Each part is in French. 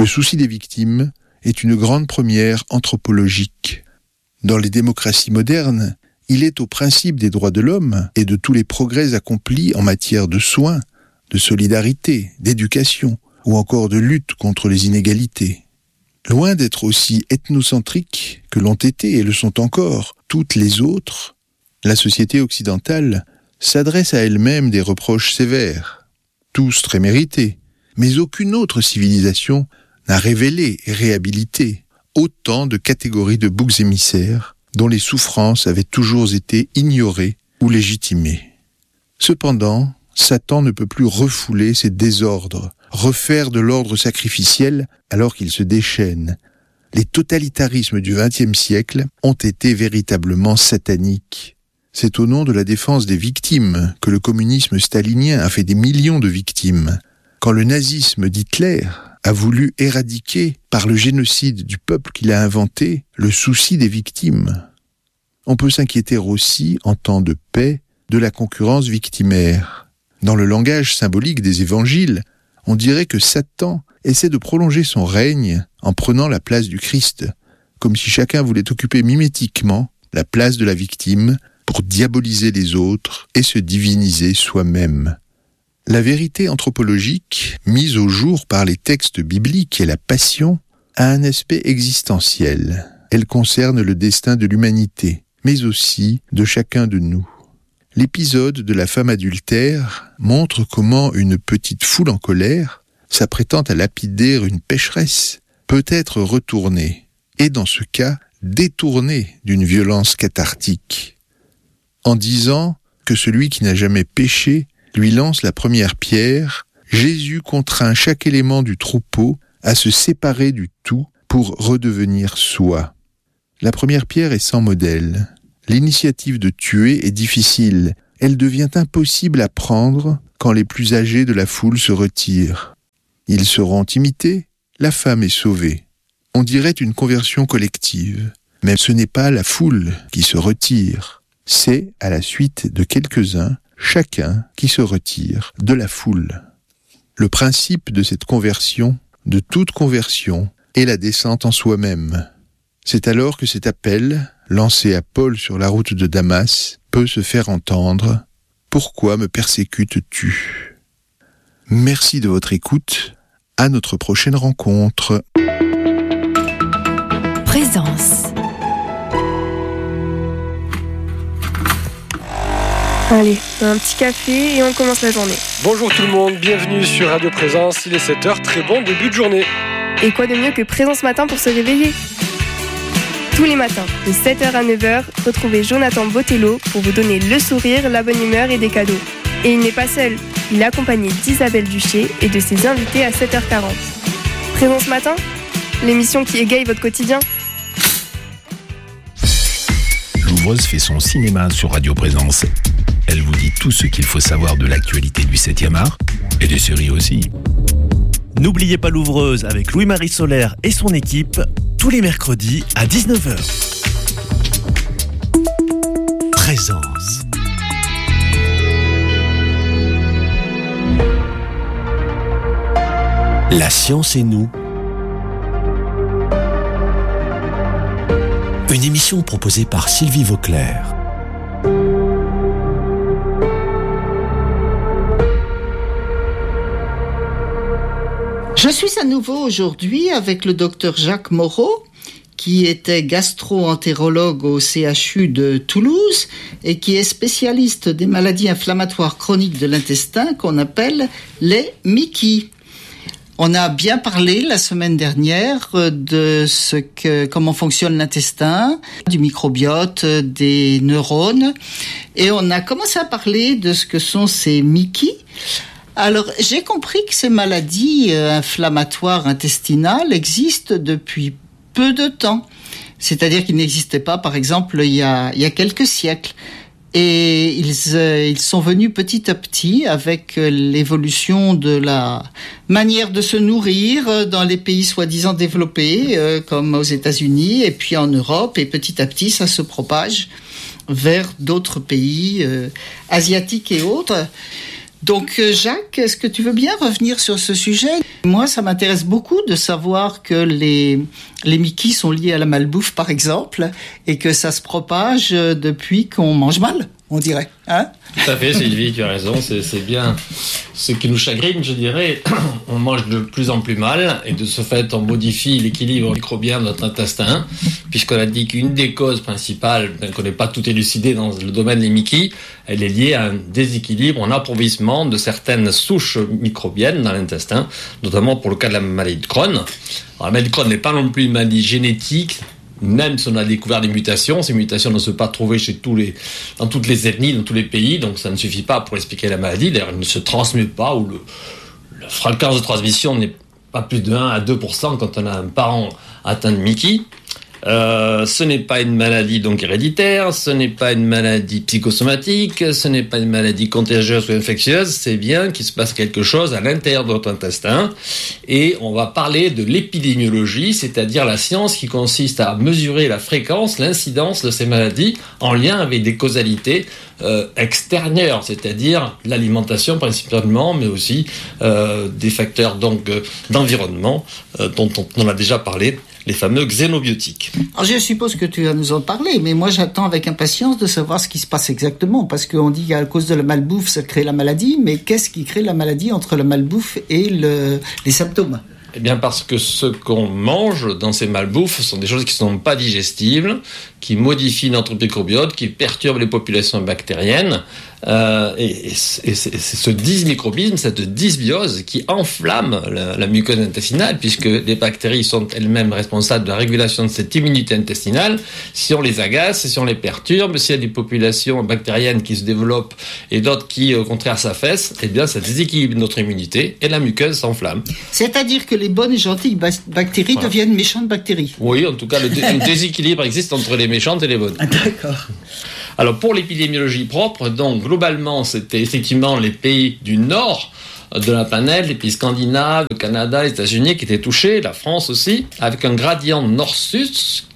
Le souci des victimes est une grande première anthropologique. Dans les démocraties modernes, il est au principe des droits de l'homme et de tous les progrès accomplis en matière de soins, de solidarité, d'éducation ou encore de lutte contre les inégalités. Loin d'être aussi ethnocentriques que l'ont été et le sont encore toutes les autres, la société occidentale s'adresse à elle-même des reproches sévères, tous très mérités, mais aucune autre civilisation n'a révélé et réhabilité autant de catégories de boucs émissaires dont les souffrances avaient toujours été ignorées ou légitimées. Cependant, Satan ne peut plus refouler ces désordres, refaire de l'ordre sacrificiel alors qu'il se déchaîne. Les totalitarismes du XXe siècle ont été véritablement sataniques. C'est au nom de la défense des victimes que le communisme stalinien a fait des millions de victimes. Quand le nazisme d'Hitler a voulu éradiquer, par le génocide du peuple qu'il a inventé, le souci des victimes. On peut s'inquiéter aussi, en temps de paix, de la concurrence victimaire. Dans le langage symbolique des évangiles, on dirait que Satan essaie de prolonger son règne en prenant la place du Christ, comme si chacun voulait occuper mimétiquement la place de la victime pour diaboliser les autres et se diviniser soi-même. La vérité anthropologique, mise au jour par les textes bibliques et la Passion, a un aspect existentiel. Elle concerne le destin de l'humanité, mais aussi de chacun de nous. L'épisode de la femme adultère montre comment une petite foule en colère, s'apprêtant à lapider une pécheresse, peut être retournée, et dans ce cas, détournée d'une violence cathartique. En disant que celui qui n'a jamais péché lui lance la première pierre, Jésus contraint chaque élément du troupeau à se séparer du tout pour redevenir soi. La première pierre est sans modèle. L'initiative de tuer est difficile. Elle devient impossible à prendre quand les plus âgés de la foule se retirent. Ils seront imités, la femme est sauvée. On dirait une conversion collective. Mais ce n'est pas la foule qui se retire. C'est, à la suite de quelques-uns, chacun qui se retire de la foule. Le principe de cette conversion, de toute conversion, est la descente en soi-même. C'est alors que cet appel, lancé à Paul sur la route de Damas, peut se faire entendre « Pourquoi me persécutes-tu » Merci de votre écoute. À notre prochaine rencontre. Présence. Allez, un petit café et on commence la journée. Bonjour tout le monde, bienvenue sur Radio Présence, il est 7h, très bon début de journée. Et quoi de mieux que Présence Matin pour se réveiller ? Tous les matins, de 7h à 9h, retrouvez Jonathan Botello pour vous donner le sourire, la bonne humeur et des cadeaux. Et il n'est pas seul, il est accompagné d'Isabelle Duché et de ses invités à 7h40. Présence Matin, l'émission qui égaye votre quotidien. Louvreuse fait son cinéma sur Radio Présence. Elle vous dit tout ce qu'il faut savoir de l'actualité du 7e art et des séries aussi. N'oubliez pas l'Ouvreuse avec Louis-Marie Solaire et son équipe, tous les mercredis à 19h. Présence. La science et nous. Une émission proposée par Sylvie Vauclair. Je suis à nouveau aujourd'hui avec le docteur Jacques Moreau, qui était gastro-entérologue au CHU de Toulouse et qui est spécialiste des maladies inflammatoires chroniques de l'intestin qu'on appelle les MICI. On a bien parlé la semaine dernière de comment fonctionne l'intestin, du microbiote, des neurones, et on a commencé à parler de ce que sont ces MICI. Alors, j'ai compris que ces maladies inflammatoires intestinales existent depuis peu de temps. C'est-à-dire qu'ils n'existaient pas, par exemple, il y a quelques siècles. Et ils sont venus petit à petit avec l'évolution de la manière de se nourrir dans les pays soi-disant développés, comme aux États-Unis, et puis en Europe. Et petit à petit, ça se propage vers d'autres pays asiatiques et autres. Donc Jacques, est-ce que tu veux bien revenir sur ce sujet ? Moi, ça m'intéresse beaucoup de savoir que les Mickey sont liés à la malbouffe, par exemple, et que ça se propage depuis qu'on mange mal, on dirait. Hein ? Tout à fait, Sylvie, tu as raison, c'est bien ce qui nous chagrine, je dirais. On mange de plus en plus mal, et de ce fait, on modifie l'équilibre microbien de notre intestin, puisqu'on a dit qu'une des causes principales, bien qu'on n'ait pas tout élucidé dans le domaine des Mickey, elle est liée à un déséquilibre en appauvrissement de certaines souches microbiennes dans l'intestin, notamment pour le cas de la maladie de Crohn. Alors, la maladie de Crohn n'est pas non plus une maladie génétique, même si on a découvert des mutations. Ces mutations ne se sont pas trouvées dans toutes les ethnies, dans tous les pays, donc ça ne suffit pas pour expliquer la maladie. D'ailleurs, elle ne se transmet pas, ou la fréquence de transmission n'est pas plus de 1 à 2% quand on a un parent atteint de Mickey. Ce n'est pas une maladie donc héréditaire, ce n'est pas une maladie psychosomatique, ce n'est pas une maladie contagieuse ou infectieuse, c'est bien qu'il se passe quelque chose à l'intérieur de notre intestin. Et on va parler de l'épidémiologie, c'est-à-dire la science qui consiste à mesurer la fréquence, l'incidence de ces maladies en lien avec des causalités extérieures, c'est-à-dire l'alimentation principalement, mais aussi des facteurs donc d'environnement dont on a déjà parlé, les fameux xénobiotiques. Alors je suppose que tu vas nous en parler, mais moi j'attends avec impatience de savoir ce qui se passe exactement, parce qu'on dit qu'à cause de la malbouffe ça crée la maladie, mais qu'est-ce qui crée la maladie entre la malbouffe et les symptômes ? Eh bien parce que ce qu'on mange dans ces malbouffes sont des choses qui ne sont pas digestibles, qui modifient notre microbiote, qui perturbent les populations bactériennes. Et c'est ce dysmicrobisme, cette dysbiose qui enflamme la muqueuse intestinale, puisque les bactéries sont elles-mêmes responsables de la régulation de cette immunité intestinale. Si on les agace, si on les perturbe, s'il y a des populations bactériennes qui se développent et d'autres qui, au contraire, s'affaissent, eh bien ça déséquilibre notre immunité et la muqueuse s'enflamme. C'est-à-dire que les bonnes et gentilles bactéries deviennent méchantes bactéries. Oui, en tout cas, un déséquilibre existe entre les méchantes et les bonnes. D'accord. Alors pour l'épidémiologie propre, donc globalement c'était effectivement les pays du nord de la planète, les pays scandinaves, le Canada, les États-Unis qui étaient touchés, la France aussi, avec un gradient nord-sud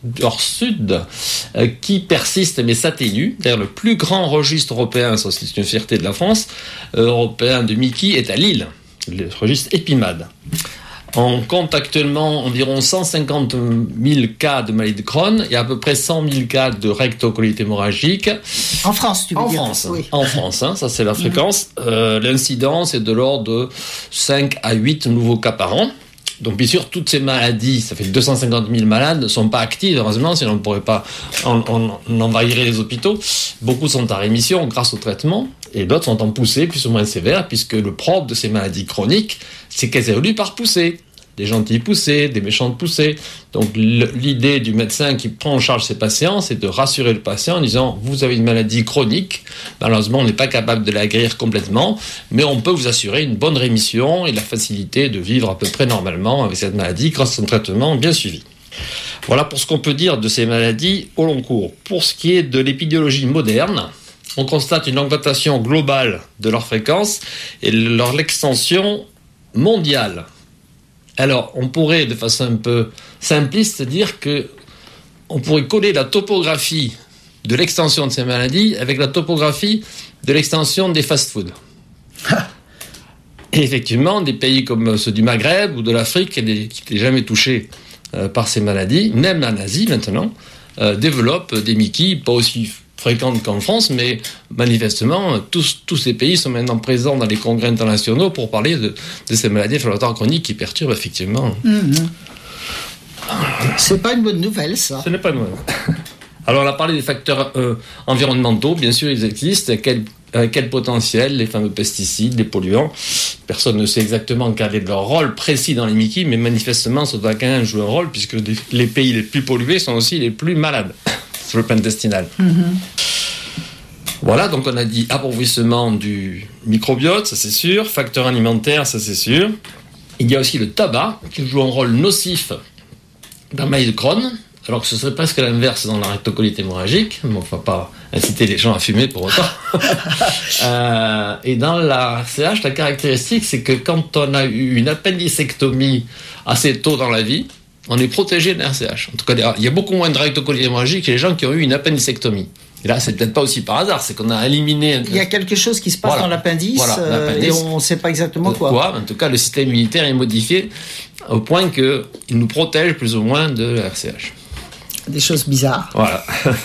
qui persiste mais s'atténue. D'ailleurs le plus grand registre européen, ça c'est une fierté de la France, européen de Mickey est à Lille, le registre EpiMAD. On compte actuellement environ 150 000 cas de maladie de Crohn et à peu près 100 000 cas de rectocolite hémorragique. En France, tu veux dire ? Oui. En France, ça c'est la fréquence. L'incidence est de l'ordre de 5 à 8 nouveaux cas par an. Donc bien sûr, toutes ces maladies, ça fait 250 000 malades, ne sont pas actives, heureusement, sinon on ne pourrait pas, on envahirait les hôpitaux. Beaucoup sont en rémission grâce au traitement, et d'autres sont en poussée plus ou moins sévère, puisque le propre de ces maladies chroniques, c'est qu'elles évoluent par poussée. Des gentilles poussées, des méchantes poussées. Donc l'idée du médecin qui prend en charge ses patients, c'est de rassurer le patient en disant « Vous avez une maladie chronique, malheureusement on n'est pas capable de la guérir complètement, mais on peut vous assurer une bonne rémission et la facilité de vivre à peu près normalement avec cette maladie grâce à un traitement bien suivi. » Voilà pour ce qu'on peut dire de ces maladies au long cours. Pour ce qui est de l'épidémiologie moderne, on constate une augmentation globale de leur fréquence et leur extension mondiale. Alors, on pourrait, de façon un peu simpliste, dire que on pourrait coller la topographie de l'extension de ces maladies avec la topographie de l'extension des fast-foods. Et effectivement, des pays comme ceux du Maghreb ou de l'Afrique, qui n'étaient jamais touchés par ces maladies, même en Asie maintenant, développent des Mickey, pas aussi fréquentes qu'en France, mais manifestement, tous ces pays sont maintenant présents dans les congrès internationaux pour parler de ces maladies inflammatoires chroniques qui perturbent effectivement. C'est pas une bonne nouvelle, ça. Ce n'est pas une bonne nouvelle. Alors, on a parlé des facteurs environnementaux, bien sûr, ils existent. Quel potentiel, les fameux pesticides, les polluants. Personne ne sait exactement quel est leur rôle précis dans les Mickey, mais manifestement, ça doit quand même jouer un rôle, puisque les pays les plus pollués sont aussi les plus malades sur le plan intestinal. Voilà, donc on a dit appauvrissement du microbiote, ça c'est sûr, facteurs alimentaires, ça c'est sûr. Il y a aussi le tabac, qui joue un rôle nocif dans la maladie de Crohn, alors que ce serait presque l'inverse dans la rectocolite hémorragique, mais on ne va pas inciter les gens à fumer pour autant. Et dans la RCH, la caractéristique, c'est que quand on a eu une appendicectomie assez tôt dans la vie, on est protégé de la RCH. En tout cas, il y a beaucoup moins de rectocolite hémorragique que les gens qui ont eu une appendicectomie. Et là, c'est peut-être pas aussi par hasard, c'est qu'on a éliminé... Il y a quelque chose qui se passe dans l'appendice, et on ne sait pas exactement quoi. En tout cas, le système immunitaire est modifié au point qu'il nous protège plus ou moins de la RCH. Des choses bizarres. Voilà.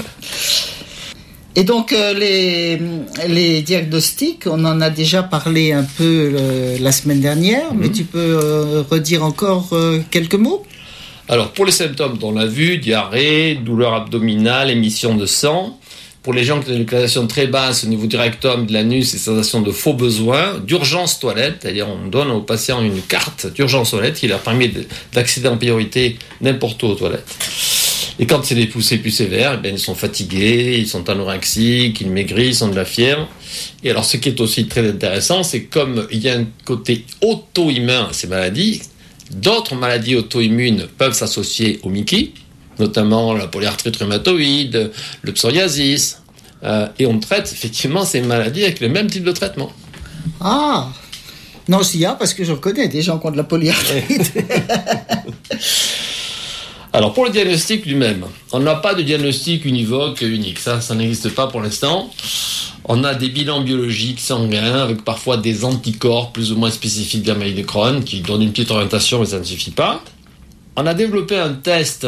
Et donc, les diagnostics, on en a déjà parlé un peu la semaine dernière, mais tu peux redire encore quelques mots ? Alors, pour les symptômes dont on l'a vu, diarrhée, douleur abdominale, émission de sang. Pour les gens qui ont une localisation très basse au niveau du rectum, de l'anus et sensation de faux besoins, d'urgence toilette, c'est-à-dire on donne aux patients une carte d'urgence toilette qui leur permet d'accéder en priorité n'importe où aux toilettes. Et quand c'est des poussées plus sévères, ils sont fatigués, ils sont anorexiques, ils maigrissent, ils ont de la fièvre. Et alors ce qui est aussi très intéressant, c'est comme il y a un côté auto-immun à ces maladies, d'autres maladies auto-immunes peuvent s'associer au Mickey, notamment la polyarthrite rhumatoïde, le psoriasis, et on traite effectivement ces maladies avec le même type de traitement. Ah non, s'il y a, parce que je connais des gens qui ont de la polyarthrite. Alors pour le diagnostic lui-même, on n'a pas de diagnostic univoque unique, ça n'existe pas pour l'instant. On a des bilans biologiques sanguins avec parfois des anticorps plus ou moins spécifiques de la maladie de Crohn qui donnent une petite orientation, mais ça ne suffit pas. On a développé un test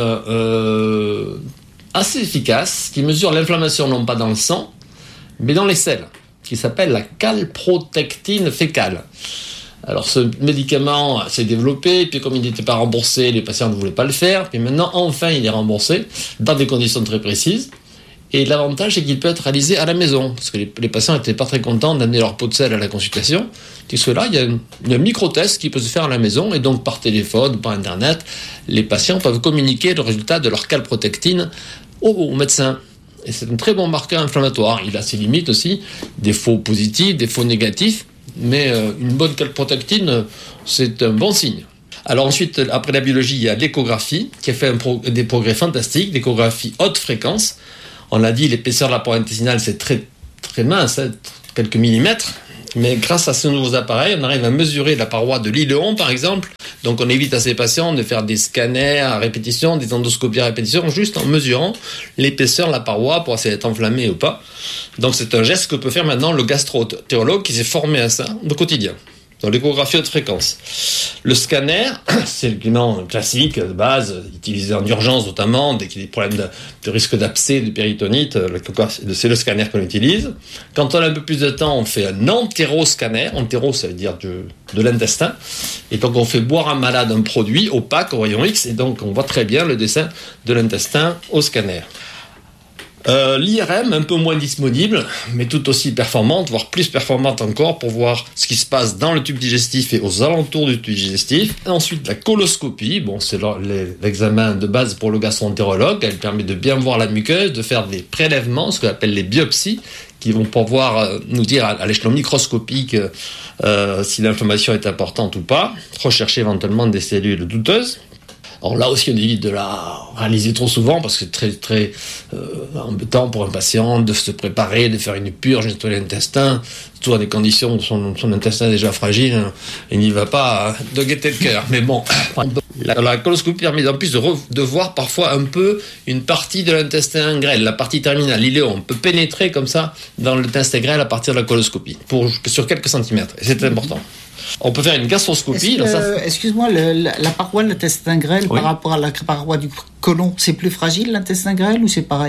assez efficace qui mesure l'inflammation non pas dans le sang, mais dans les selles, qui s'appelle la calprotectine fécale. Alors ce médicament s'est développé, puis comme il n'était pas remboursé, les patients ne voulaient pas le faire, puis maintenant enfin il est remboursé dans des conditions très précises. Et l'avantage, c'est qu'il peut être réalisé à la maison, parce que les patients n'étaient pas très contents d'amener leur pot de sel à la consultation. Puisque là, il y a un micro-test qui peut se faire à la maison, et donc par téléphone ou par Internet, les patients peuvent communiquer le résultat de leur calprotectine au médecin. Et c'est un très bon marqueur inflammatoire. Il a ses limites aussi, des faux positifs, des faux négatifs, mais une bonne calprotectine, c'est un bon signe. Alors ensuite, après la biologie, il y a l'échographie, qui a fait des progrès fantastiques, l'échographie haute fréquence. On l'a dit, l'épaisseur de la paroi intestinale, c'est très, très mince, quelques millimètres. Mais grâce à ces nouveaux appareils, on arrive à mesurer la paroi de l'iléon, par exemple. Donc on évite à ces patients de faire des scanners à répétition, des endoscopies à répétition, juste en mesurant l'épaisseur de la paroi pour essayer d'être enflammée ou pas. Donc c'est un geste que peut faire maintenant le gastro-entérologue qui s'est formé à ça au quotidien. Donc l'échographie haute fréquence. Le scanner, c'est le bilan classique de base, utilisé en urgence notamment, dès qu'il y a des problèmes de risque d'abcès, de péritonite, c'est le scanner qu'on utilise. Quand on a un peu plus de temps, on fait un entéroscanner. Entéro, ça veut dire de l'intestin. Et donc on fait boire un malade un produit opaque au rayon X, et donc on voit très bien le dessin de l'intestin au scanner. L'IRM, un peu moins disponible, mais tout aussi performante, voire plus performante encore, pour voir ce qui se passe dans le tube digestif et aux alentours du tube digestif. Et ensuite, la coloscopie, c'est l'examen de base pour le gastro-entérologue. Elle permet de bien voir la muqueuse, de faire des prélèvements, ce qu'on appelle les biopsies, qui vont pouvoir nous dire à l'échelon microscopique si l'inflammation est importante ou pas, rechercher éventuellement des cellules douteuses. Alors là aussi, on évite de la réaliser trop souvent parce que c'est très, très embêtant pour un patient de se préparer, de faire une purge, nettoyer l'intestin, surtout dans des conditions où son intestin est déjà fragile, il n'y va pas de gaieté de cœur. Mais bon, la coloscopie permet en plus de voir parfois un peu une partie de l'intestin grêle, la partie terminale, l'iléon. On peut pénétrer comme ça dans l'intestin grêle à partir de la coloscopie, sur quelques centimètres. Et c'est important. On peut faire une gastroscopie. Excuse-moi, la paroi de l'intestin grêle par rapport à la paroi du côlon, c'est plus fragile l'intestin grêle ou c'est pareil ?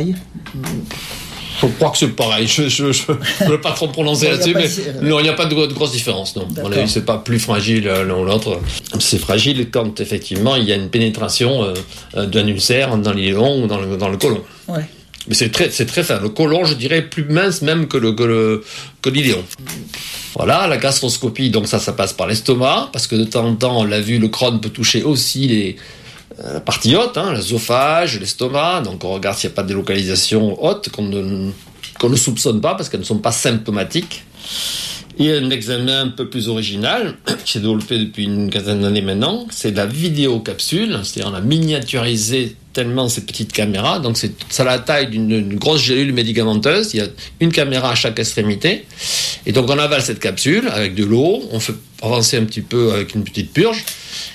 Je crois que c'est pareil. Je ne veux pas trop prononcer là-dessus, mais non, il n'y a pas de grosse différence. Non. On a vu, c'est pas plus fragile l'un ou l'autre. C'est fragile quand effectivement il y a une pénétration d'un ulcère dans l'iléon ou dans le côlon. Ouais. Mais c'est très fin. Le côlon, je dirais, plus mince même que l'iléon. Voilà, la gastroscopie, donc ça passe par l'estomac, parce que de temps en temps, on l'a vu, le Crohn peut toucher aussi la partie haute, l'œsophage, l'estomac, donc on regarde s'il n'y a pas de délocalisation haute qu'on ne soupçonne pas, parce qu'elles ne sont pas symptomatiques. Et un examen un peu plus original, qui s'est développé depuis une quinzaine d'années maintenant, c'est la vidéocapsule, c'est-à-dire on a miniaturisé tellement ces petites caméras, donc ça a la taille d'une grosse gélule médicamenteuse, il y a une caméra à chaque extrémité, et donc on avale cette capsule avec de l'eau, on fait avancer un petit peu avec une petite purge,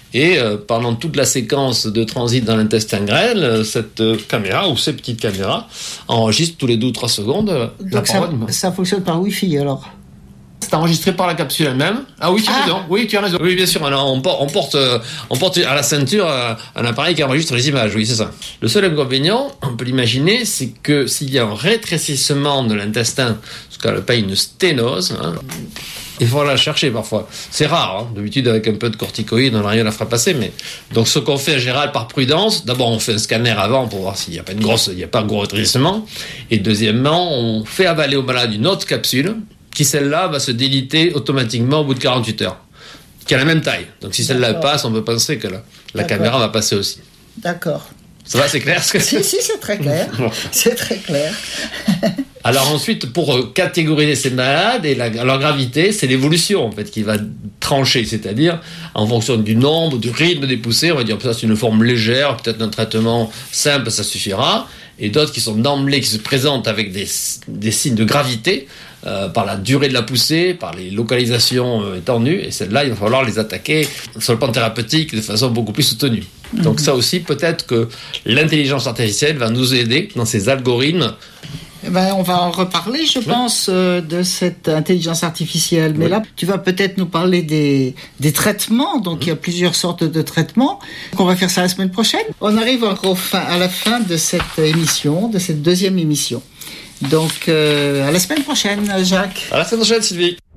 Et pendant toute la séquence de transit dans l'intestin grêle, cette caméra ou ces petites caméras enregistrent tous les 2 ou 3 secondes. Donc ça fonctionne par Wi-Fi alors? C'est enregistré par la capsule elle-même. Ah oui, tu as raison. Oui, tu as raison. Oui, bien sûr. Alors, on porte à la ceinture un appareil qui enregistre les images. Oui, c'est ça. Le seul inconvénient, on peut l'imaginer, c'est que s'il y a un rétrécissement de l'intestin, ce qu'on appelle une sténose, il faut la chercher parfois. C'est rare. D'habitude, avec un peu de corticoïdes, on arrive à la faire passer. Mais donc, ce qu'on fait en général par prudence, d'abord, on fait un scanner avant pour voir s'il n'y a pas de gros rétrécissement. Et deuxièmement, on fait avaler au malade une autre capsule qui celle-là va se déliter automatiquement au bout de 48 heures, qui a la même taille. Donc si celle-là passe, on peut penser que la caméra va passer aussi. D'accord. Ça va, c'est clair Si, c'est très clair. C'est très clair. Alors ensuite, pour catégoriser ces malades et leur gravité, c'est l'évolution en fait qui va trancher, c'est-à-dire en fonction du nombre, du rythme des poussées, on va dire ça c'est une forme légère, peut-être un traitement simple, ça suffira, et d'autres qui sont d'emblée, qui se présentent avec des signes de gravité, par la durée de la poussée, par les localisations étendues, et celles-là, il va falloir les attaquer sur le plan thérapeutique de façon beaucoup plus soutenue. Donc ça aussi, peut-être que l'intelligence artificielle va nous aider dans ces algorithmes. On va en reparler, je pense, de cette intelligence artificielle. Mais là, tu vas peut-être nous parler des traitements. Donc, il y a plusieurs sortes de traitements. On va faire ça la semaine prochaine. On arrive à la fin de cette émission, de cette 2e émission. Donc, à la semaine prochaine, Jacques. À la semaine prochaine, Sylvie.